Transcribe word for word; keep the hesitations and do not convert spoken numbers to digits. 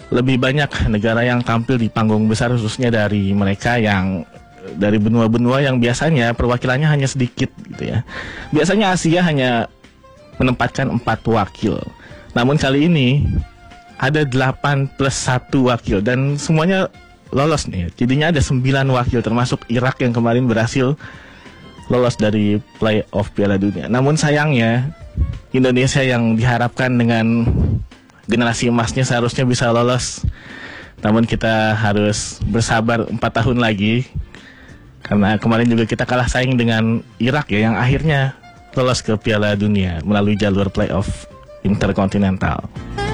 lebih banyak negara yang tampil di panggung besar, khususnya dari mereka yang dari benua-benua yang biasanya perwakilannya hanya sedikit gitu ya. Biasanya Asia hanya menempatkan empat wakil. Namun kali ini ada delapan plus satu wakil dan semuanya lolos nih. Jadinya ada sembilan wakil termasuk Irak yang kemarin berhasil lolos dari playoff Piala Dunia. Namun sayangnya Indonesia yang diharapkan dengan generasi emasnya seharusnya bisa lolos. Namun kita harus bersabar empat tahun lagi. Karena kemarin juga kita kalah saing dengan Irak ya, yang akhirnya lolos ke Piala Dunia melalui jalur playoff interkontinental.